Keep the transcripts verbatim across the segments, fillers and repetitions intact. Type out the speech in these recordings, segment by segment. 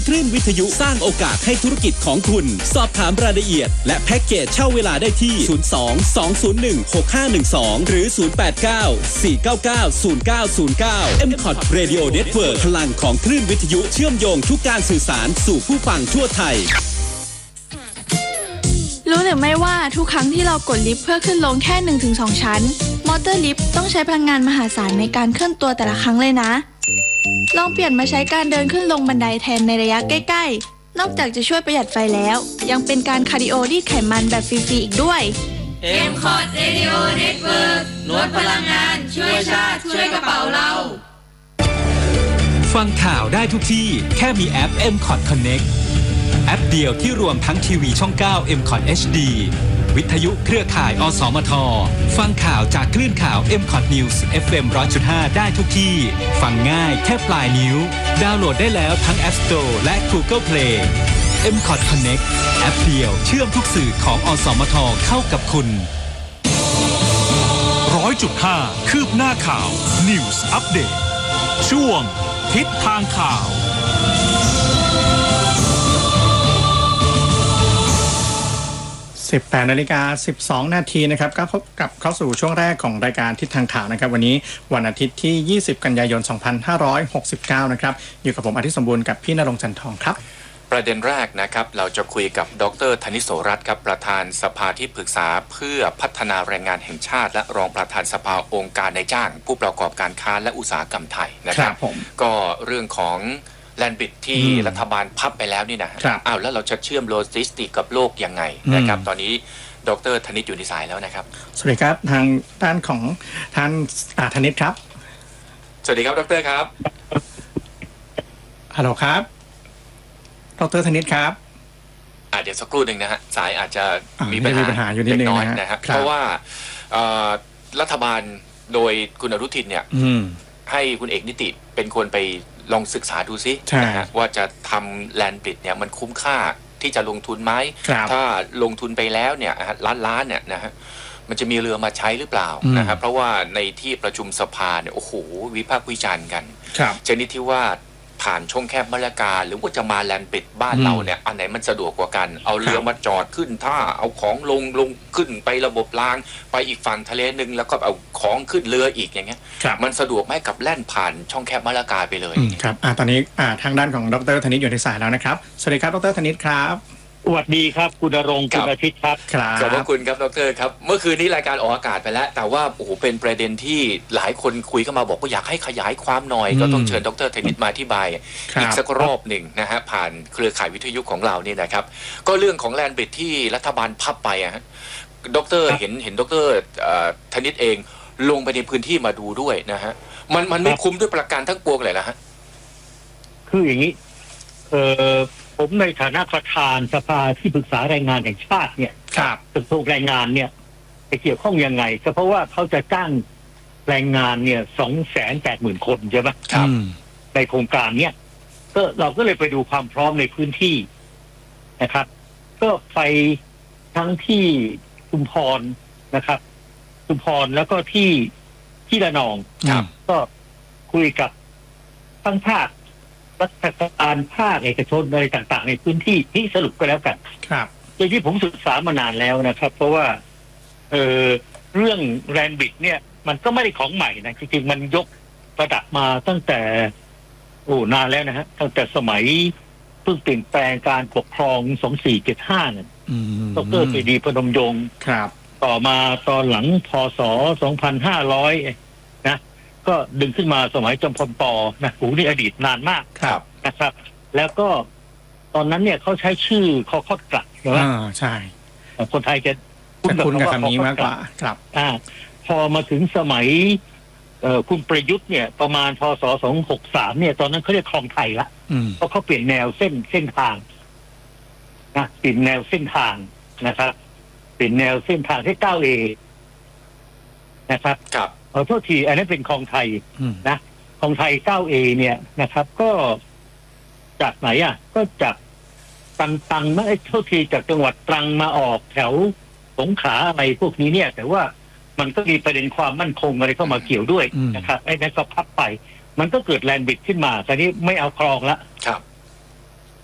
คลื่นวิทยุสร้างโอกาสให้ธุรกิจของคุณสอบถามรายละเอียดและแพ็กเกจเช่าเวลาได้ที่ศูนย์ สอง สอง ศูนย์ หนึ่ง หก ห้า หนึ่ง สองหรือศูนย์ แปด เก้า สี่ เก้า เก้า ศูนย์ เก้า ศูนย์ เก้า เอ็ม คอท Radio Network พลังของคลื่นวิทยุเชื่อมโยงทุกการสื่อสารสู่ผู้ฟังทั่วไทยรู้หรือไม่ว่าทุกครั้งที่เรากดลิฟต์เพื่อขึ้นลงแค่ หนึ่งถึงสอง ชั้นมอเตอร์ลิฟต์ต้องใช้พลังงานมหาศาลในการเคลื่อนตัวแต่ละครั้งเลยนะลองเปลี่ยนมาใช้การเดินขึ้นลงบันไดแทนในระยะใกล้ๆนอกจากจะช่วยประหยัดไฟแล้วยังเป็นการคาร์ดิโอรีดไขมันแบบฟรีๆอีกด้วยเอ็ม คอท Radio Network ลดพลังงานช่วยชาติช่วยกระเป๋าเราฟังข่าวได้ทุกที่แค่มีแอป เอ็ม คอท Connect แอปเดียวที่รวมทั้งทีวีช่อง เก้า เอ็ม คอท เอช ดี วิทยุเครือข่าย อสมท ฟังข่าวจากคลื่นข่าว เอ็ม คอท News เอฟ เอ็ม หนึ่งร้อยจุดห้า ได้ทุกที่ฟังง่ายแค่ปลายนิ้วดาวน์โหลดได้แล้วทั้ง App Store และ Google Play เอ็ม คอท Connect แอปเดียวเชื่อมทุกสื่อของอสมทเข้ากับคุณหนึ่งร้อยจุดห้า คืบหน้าข่าว News Update ช่วงทิศทางข่าวสิบแปดนาฬิกาสิบสองนาทีนะครับก็พบกับเข้าสู่ช่วงแรกของรายการทิศทางข่าวนะครับวันนี้วันอาทิตย์ที่ยี่สิบกันยายนสองพันห้าร้อยหกสิบเก้านะครับอยู่กับผมอาทิตย์สมบูรณ์กับพี่ณรงค์จันทองครับประเด็นแรกนะครับเราจะคุยกับดร.ธนิษฐ์ โสรัตน์ครับประธานสภาที่ปรึกษาเพื่อพัฒนาแรงงานแห่งชาติและรองประธานสภาองค์การนายจ้างผู้ประกอบการค้าและอุตสาหกรรมไทยนะครับก็เรื่องของแลนด์บริดจ์ที่รัฐบาลพับไปแล้วนี่นะอ้าวแล้วเราจะเชื่อมโลจิสติกกับโลกยังไงนะครับตอนนี้ดร.ธนิษฐ์อยู่ในสายแล้วนะครับสวัสดีครับทางด้านของท่านธนิษฐ์ครับสวัสดีครับดร.ครับฮัลโหลครับดร.ธนิษฐ์ครับอ่าเดี๋ยวสักครู่หนึ่งนะฮะสายอาจจะมีปัญหาอยู่นิดนึงนะฮะเพราะว่ารัฐบาลโดยคุณอนุทินเนี่ยให้คุณเอกนิติเป็นคนไปลองศึกษาดูซินะฮะว่าจะทำแลนด์บริดจ์เนี่ยมันคุ้มค่าที่จะลงทุนไหมถ้าลงทุนไปแล้วเนี่ยล้านล้านเนี่ยนะฮะมันจะมีเรือมาใช้หรือเปล่านะครับเพราะว่าในที่ประชุมสภาเนี่ยโอ้โหวิพากษ์วิจารณ์กันชนิดที่ว่าผ่านช่องแคบมะละกาหรือว่าจะมาแลนด์บริดจ์บ้านเราเนี่ยอันไหนมันสะดวกกว่ากันเอาเรือมาจอดขึ้นท่าเอาของลงลงขึ้นไประบบรางไปอีกฝั่งทะเลนึงแล้วก็เอาของขึ้นเรืออีกอย่างเงี้ยมันสะดวกไหมกับแล่นผ่านช่องแคบมะละกาไปเลยครับอ่าตอนนี้อ่าทางด้านของดร.ธนิษฐ์อยู่ในสายแล้วนะครับสวัสดีครับดร.ธนิษฐ์ครับสวัสดีครับคุณณรงค์คุณอาทิตย์ครับขอบพระคุณครับดร.ครับเมื่อคืนนี้รายการออกอากาศไปแล้วแต่ว่าโอ้โหเป็นประเด็นที่หลายคนคุยเข้ามาบอกว่าอยากให้ขยายความหน่อยก็ต้องเชิญดร.ธนิษฐ์มาอธิบายอีกสักรอบหนึ่งนะฮะผ่านเครือข่ายวิทยุของเรานี่นะครับก็เรื่องของแลนด์บริดจ์ที่รัฐบาลพับไปอะฮะดร.เห็นเห็นดร.ธนิษฐ์เองลงไปในพื้นที่มาดูด้วยนะฮะมันมันไม่คุ้มด้วยประการทั้งปวงเลยนะฮะคืออย่างนี้เออผมในฐานะประธานสภาที่ปรึกษาแรงงานแห่งชาติเนี่ยกระทรวงแรงงานเนี่ยไปเกี่ยวข้องยังไงก็เพราะว่าเขาจะจ้างแรงงานเนี่ยสองแสนแปดหมื่นคนใช่ไหมครับในโครงการเนี้ยก็เราก็เลยไปดูความพร้อมในพื้นที่นะครับก็ไปทั้งที่ชุมพรนะครับชุมพรแล้วก็ที่ที่ระนองก็คุยกับทั้งภาครัฐการภาคเอกชนอะไรต่างๆในพื้นที่ที่สรุปก็แล้วกันครับโดยที่ผมศึกษามานานแล้วนะครับเพราะว่าเออเรื่องแลนด์บริดจ์เนี่ยมันก็ไม่ได้ของใหม่นะจริงๆมันยกระดับมาตั้งแต่โอ้นานแล้วนะฮะตั้งแต่สมัยเพิ่งเปลี่ยนแปลงการปกครองสองสี่เจ็ดห้าเนี่ยดร.ปรีดีพนมยงค์ครับต่อมาตอนหลังพ.ศ. สองพันห้าร้อยนะก็ดึงขึ้นมาสมัยจอมพลป.นะโอ้นี่อดีตนานมากนะครับแล้วก็ตอนนั้นเนี่ยเขาใช้ชื่อคอคอดกลับใช่ไหมอ่าใช่คนไทยจะคุ้นกับคำนี้มากกว่าครับอ่าพอมาถึงสมัยเอ่อคุณประยุทธ์เนี่ยประมาณพ.ศ. สองหกสามเนี่ยตอนนั้นเขาเรียกคลองไทยละเพราะเขาเปลี่ยนแนวเส้นเส้นทางนะเปลี่ยนแนวเส้นทางนะครับเปลี่ยนแนวเส้นทางที่เก้าเอนะครับครับขอโทษทีอันนั้นเป็นคลองไทยนะคลองไทยเก้าเอเนี่ยนะครับก็จากไหนอ่ะก็จากตังตังไม่โทษทีจากจังหวัดตรังมาออกแถวสงขลาอะไรพวกนี้เนี่ยแต่ว่ามันก็มีประเด็นความมั่นคงอะไรเข้ามาเกี่ยวด้วยนะครับไอ้นั่นก็พับไปมันก็เกิดแลนด์บริดจ์ขึ้นมาตอนนี้ไม่เอาคลองละครับ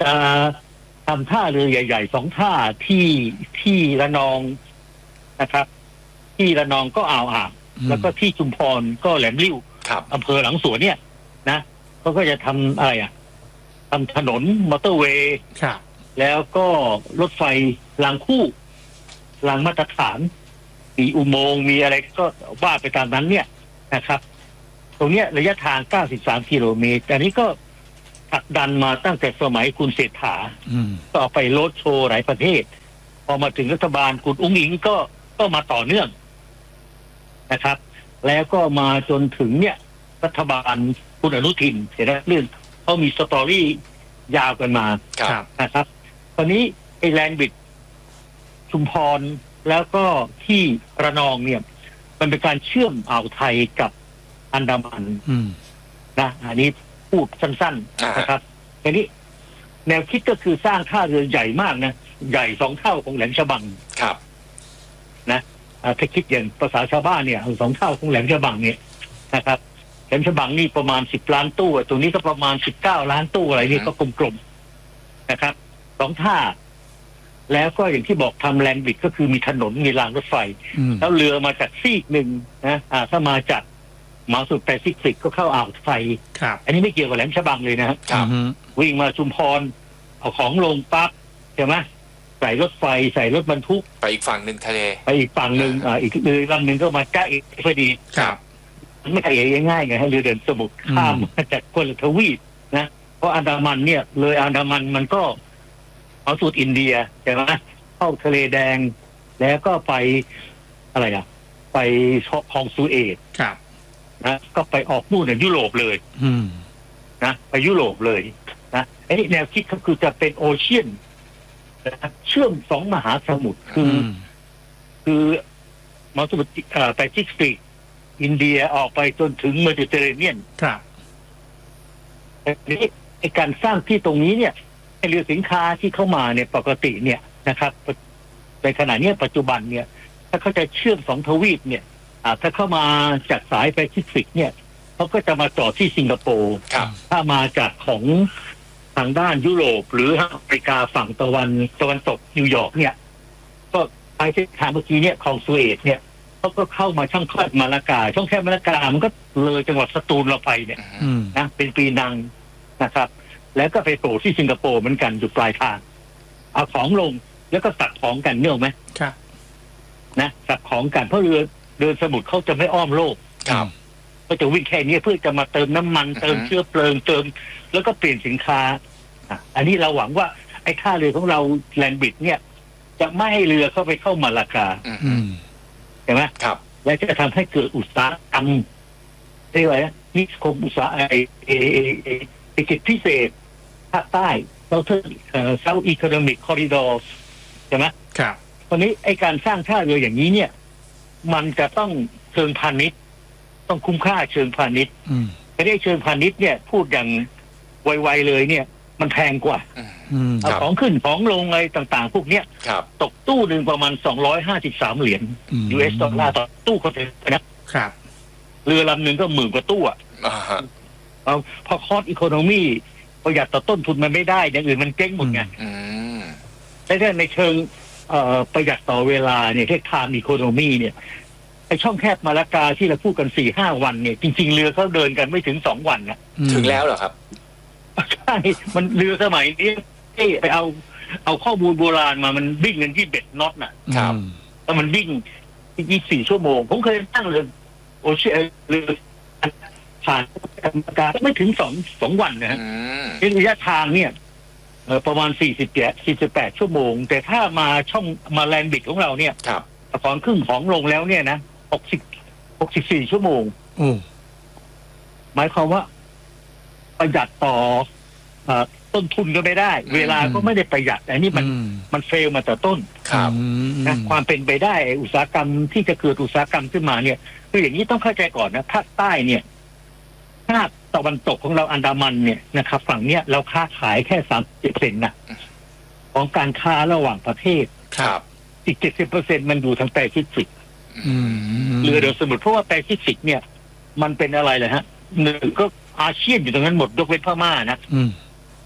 จะทำท่าเรือใหญ่ๆสองท่าที่ที่ระนองนะครับ ที่ระนองก็อ่าวอ่างแล้วก็ที่ชุมพรก็แหลมลิ่วอำเภอหลังสวนเนี่ยนะเขาก็จะทำอะไรอ่ะทำถนนมอเตอร์เวย์แล้วก็รถไฟรางคู่รางมาตรฐานมีอุโมงค์มีอะไรก็ว่าไปตามนั้นเนี่ยนะครับตรงเนี้ยระยะทางเก้าสิบสามกิโลเมตรแต่นี้ก็ผลักดันมาตั้งแต่สมัยคุณเศรษฐาก็ไปโรดโชว์หลายประเทศพอมาถึงรัฐบาลคุณอุ้งอิงก็ก็มาต่อเนื่องนะครับแล้วก็มาจนถึงเนี่ยรัฐบาลคุณอนุทินเห็นไหมเรื่องเขามีสตอรี่ยาวกันมานะครับตอนนี้ไอ้แลนด์บริดจ์ชุมพรแล้วก็ที่ระนองเนี่ยมันเป็นการเชื่อมอ่าวไทยกับอันดามันนะอันนี้พูดสั้นๆนะครับทีนี้แนวคิดก็คือสร้างท่าเรือใหญ่มากนะใหญ่สองเท่าของแหลมฉบังครับนะถ้าคิดอย่างภาษาชาวบ้านเนี่ยสองเท่าของแหลมฉบังเนี่ยนะครับแหลมฉบังนี่ประมาณสิบล้านตู้ตรงนี้ก็ประมาณสิบเก้าล้านตู้อะไรนี่ก็กลมๆนะครับสองท่าแล้วก็อย่างที่บอกทำแลนด์บริดจ์ก็คือมีถนนมีรางรถไฟแล้วเรือมาจากซีกหนึ่งนะอ่าถ้ามาจากมหาสมุทรแปซิฟิกก็เข้าอ่าวไทยอันนี้ไม่เกี่ยวกับแหลมฉบังเลยนะครับวิ่งมาชุมพรเอาของลงปั๊บใช่ไหมใส่รถไฟใส่รถบรรทุกไปอีกฝั่งหนึ่งทะเลไปอีกฝั่งหนึ่งอ่าอีกเรือลำหนึ่งก็มาใกล้พอดีครับไม่ใช่ง่ายๆไงให้เรือเดินสมุทรข้ามมาจากคนละทวีปนะเพราะอันดามันเนี่ยเลยอันดามันมันก็เอาสุดอินเดียใช่ไหมเข้าทะเลแดงแล้วก็ไปอะไรอ่ะไปคลองสุเอซนะก็ไปออกนู่นในยุโรปเลยนะไปยุโรปเลยนะไอ้แนวคิดก็คือจะเป็นโอเชียนนะเชื่อมสองมหาสมุทรคือคือมหาสมุทรแปซิฟิกอินเดียออกไปจนถึงเมดิเตอร์เรเนียนครับแต่นี้ไอ้การสร้างที่ตรงนี้เนี่ยเรือสินค้าที่เข้ามาเนี่ยปกติเนี่ยนะครับในขณะนี้ปัจจุบันเนี่ยถ้าเขาจะเชื่อมสองทวีปเนี่ยถ้าเข้ามาจากสายแปซิฟิกเนี่ยเขาก็จะมาจอดที่สิงคโปร์ถ้ามาจากของทางด้านยุโรปหรืออเมริกาฝั่งตะวันตะวันตกนิวยอร์กเนี่ยก็ไปเส้นทางเมื่อกี้เนี่ยคลองสุเอซเนี่ยเขาก็เข้ามาช่องแคบมาลากาช่องแคบมาลากามันก็เลยจังหวัดสตูลเราไปเนี่ยนะเป็นปีนังนะครับแล้วก็ไปโผล่ที่สิงคโปร์เหมือนกันอยู่ปลายทางเอาของลงแล้วก็สักของกันเนี่ยไหมครับนะสักของกันเพราะเรือเดินสมุทรเขาจะไม่อ้อมโลกครับก็จะวิ่งแค่นี้เพื่อจะมาเติมน้ำมันเติมเชื้อเพลิงเติมแล้วก็เปลี่ยนสินค้าอันนี้เราหวังว่าไอ้ท่าเรือของเราแลนด์บริดจ์เนี่ยจะไม่ให้เรือเข้าไปเข้ามาลากาใช่ไหมครับและจะทำให้เกิดอุตสาหกรรมเรียกว่านิคมอุตสาหกรรมเอเอเอเอกิจพิเศษภาคใต้เซาเทิร์นเอ่อเซาท์อีโคโนมิกคอริดอร์ใช่ไหมครับตอนนี้ไอ้การสร้างท่าเรืออย่างนี้เนี่ยมันจะต้องเชิงพาณิชย์ต้องคุ้มค่าเชิงพาณิชย์ไม่ได้เชิงพาณิชย์เนี่ยพูดอย่างไวๆเลยเนี่ยมันแพงกว่าเอาของขึ้นของลงอะไรต่างๆพวกเนี้ยตกตู้หนึ่งประมาณสองร้อยห้าสิบสามเหรียญ ยู เอส ดอลลาร์ต่อตู้คอนเทนเนอร์นะครับเรือลำหนึ่งก็หมื่นกว่าตู้อ่ะเอาพอคอสอีโคโนมีประหยัดต่อต้นทุนมันไม่ได้อย่างอื่นมันเจ๊งหมดไงแต่ถ้าในเชิงประหยัดต่อเวลาเนี่ยเรียก time economy เนี่ยไอช่องแคบมาลากาที่เราพูดกันสี่ห้าวันเนี่ยจริงๆเรือเขาเดินกันไม่ถึงสองวันนะถึงแล้วเหรอครับใช่มันเรือสมัยนี้ไปเอาเอาข้อมูลโบราณมามันวิ่งกันที่เบ็ดน็อตน่ะครับแล้วมันวิ่งยี่สิบสี่ชั่วโมงผมเคยตั้งเรือโอเชียนเรือผ่านอากาศไม่ถึงสองสองวันนะฮะระยะทางเนี่ยประมาณสี่สิบแปดสี่สิบแปดชั่วโมงแต่ถ้ามาช่องมาแลนด์บริดจ์ของเราเนี่ยของครึ่งของลงแล้วเนี่ยนะหกสิบหกสิบสี่ชั่วโมงหมายความว่าประหยัดต่อต้นทุนก็ไม่ได้เวลาก็ไม่ได้ประหยัดอันนี้มันมันเฟลมาแต่ต้นนะความเป็นไปได้อุตสาหกรรมที่จะเกิดอุตสาหกรรมขึ้นมาเนี่ยคืออย่างนี้ต้องเข้าใจก่อนนะภาคใต้เนี่ยภาคตะวันตกของเราอันดามันเนี่ยนะครับฝั่งเนี้ยเราค้าขายแค่สามสิบเปอร์เซ็นต์นะของการค้าระหว่างประเทศครับอีกเจ็ดสิบเปอร์เซ็นต์มันอยู่ทางแปซิฟิกเรือเดินสมุทรเพราะว่าแปซิฟิกเนี่ยมันเป็นอะไรเลยฮะหนึ่งก็อาเซียนอยู่ตรงนั้นหมดยกเว้นพม่านะ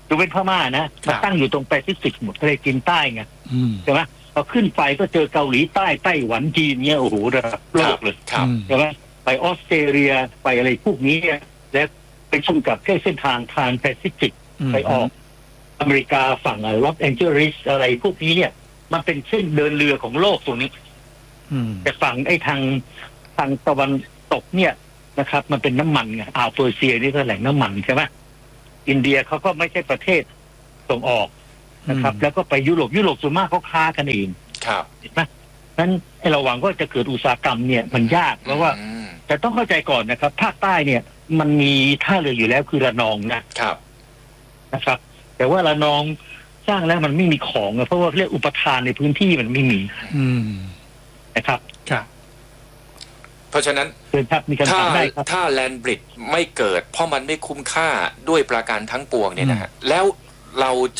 ยกเว้นพม่านะมาตั้งอยู่ตรงแปซิฟิกหมดทะเลจีนใต้ไงใช่ไหมพอขึ้นไปก็เจอเกาหลีใต้ไต้หวันจีนเนี่ยโอ้โหระดับโลกเลยใช่ไหมไปออสเตรเลียไปอะไรพวกนี้และไปชมกับแค่เส้นทางทางแปซิฟิกไปออกอเมริกาฝั่งลอสแองเจลิสอะไรพวกนี้เนี่ยมันเป็นเส้นเดินเรือของโลกตรงนี้แต่ฝั่งไอ้ทางทางตะวันตกเนี่ยนะครับมันเป็นน้ำมันไงอ่าวเปอร์เซียนี่ก็แหล่งน้ำมันใช่ไหมอินเดียเขาก็ไม่ใช่ประเทศส่งออกนะครับแล้วก็ไปยุโรปยุโรปส่วนมากเขาค้ากันเองครับเห็นไหมนั้นไอ้ระหว่างก็จะเกิดอุตสาหกรรมเนี่ยมันยากเพราะว่าแต่ต้องเข้าใจก่อนนะครับภาคใต้เนี่ยมันมีท่าเรืออยู่แล้วคือระนองนะครับนะครับแต่ว่าระนองสร้างแล้วมันไม่มีของเพราะว่าเรียกอุปทานในพื้นที่มันไม่มีนะครับครับเพราะฉะนั้นถ้าถ้าแลนบริดจ์ไม่เกิดเพราะมันไม่คุ้มค่าด้วยประการทั้งปวงเนี่ยนะฮะแล้วเรา